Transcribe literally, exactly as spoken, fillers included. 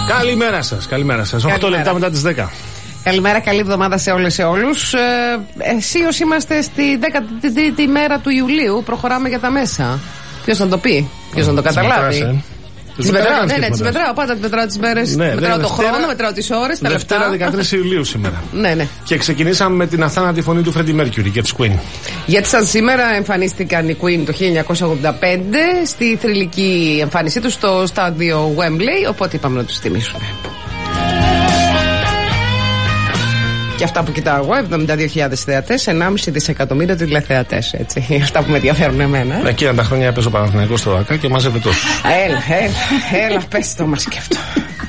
Καλημέρα σας, καλημέρα σας. οκτώ λεπτά μετά τις δέκα. Καλημέρα, καλή εβδομάδα σε όλες σε όλους. Ε, Εσείως είμαστε στη δέκατη τρίτη μέρα του Ιουλίου. Προχωράμε για τα μέσα. Ποιος να το πει, ποιος να το καταλάβει. Τις μετράω, ναι, ναι, τις μετράω πάντα, τις μετράω τις μέρες, ναι, μετράω το Δευτέρα, χρόνο, μετράω τις ώρες, τα λεπτά. Δευτέρα δεκατρείς Ιουλίου σήμερα. Ναι, ναι. Και ξεκινήσαμε με την αθάνατη φωνή του Freddie Mercury και της Queen. Γιατί σαν σήμερα εμφανίστηκαν οι Queen το χίλια εννιακόσια ογδόντα πέντε στη θρυλική εμφάνισή τους στο στάδιο Wembley, οπότε είπαμε να τους τιμήσουμε. Και αυτά που κοιτάω εγώ, εβδομήντα δύο χιλιάδες θεατές, ενάμιση δισεκατομμύρια τηλεθεατές. Έτσι. Αυτά που με ενδιαφέρουν εμένα. Εκείνα τα χρόνια έπαιζε ο Παναθηναϊκός στο ΆΚΑ και μάζευε τόσο. Έλα, έλα, έλα, πες το μας και αυτό.